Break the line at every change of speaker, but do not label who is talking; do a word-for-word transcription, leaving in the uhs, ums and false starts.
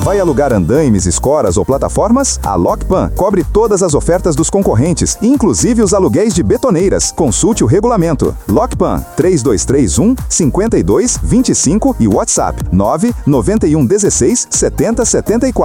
Vai alugar andaimes, escoras ou plataformas? A Lockpan cobre todas as ofertas dos concorrentes, inclusive os aluguéis de betoneiras. Consulte o regulamento. Lockpan três dois três um, cinco dois dois cinco e WhatsApp nove nove um um seis sete zero sete quatro.